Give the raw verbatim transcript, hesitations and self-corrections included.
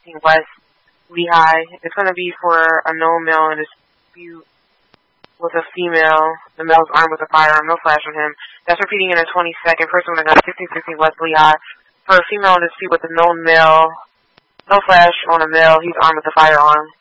fifteen West Lehigh. It's going to be for a known male in a dispute with a female. The male's armed with a firearm, no flash on him. That's repeating in a twenty-second. First one, I got fifteen fifteen West Lehigh. For a female in a dispute with a known male, no flash on a male, he's armed with a firearm.